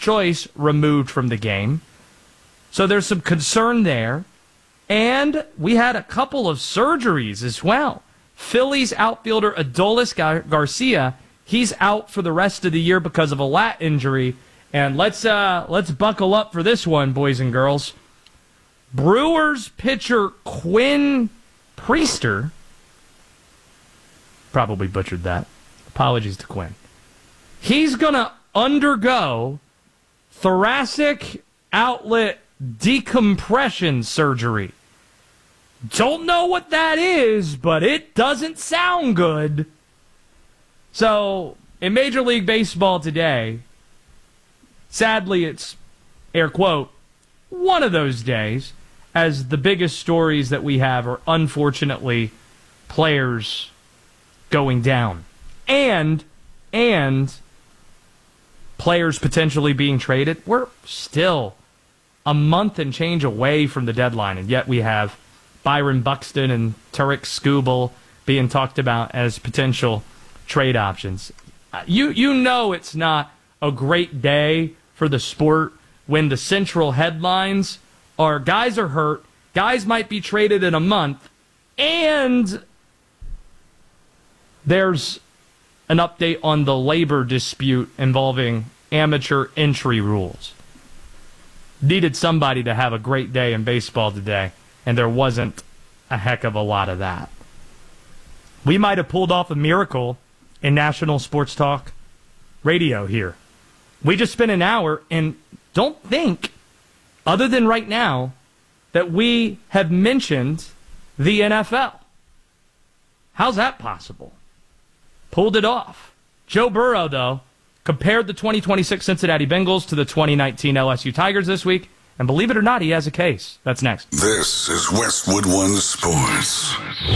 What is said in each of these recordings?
choice removed from the game. So there's some concern there. And we had a couple of surgeries as well. Phillies outfielder Adolis Garcia, he's out for the rest of the year because of a lat injury. And let's buckle up for this one, boys and girls. Brewers pitcher Quinn Priester, probably butchered that. Apologies to Quinn. He's going to undergo thoracic outlet decompression surgery. Don't know what that is, but it doesn't sound good. So, in Major League Baseball today, sadly it's, air quote, one of those days, as the biggest stories that we have are unfortunately players going down. And players potentially being traded. We're still a month and change away from the deadline, and yet we have Byron Buxton and Tarek Skubal being talked about as potential trade options. You know it's not a great day for the sport when the central headlines are guys are hurt, guys might be traded in a month, and there's an update on the labor dispute involving amateur entry rules. Needed somebody to have a great day in baseball today, and there wasn't a heck of a lot of that. We might have pulled off a miracle in National Sports Talk Radio here. We just spent an hour, and don't think, other than right now, that we have mentioned the NFL. How's that possible? Pulled it off. Joe Burrow, though, compared the 2026 Cincinnati Bengals to the 2019 LSU Tigers this week, and believe it or not, he has a case. That's next. This is Westwood One Sports.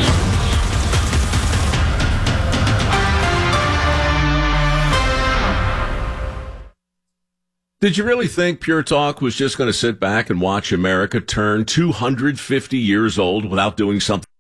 Did you really think Pure Talk was just going to sit back and watch America turn 250 years old without doing something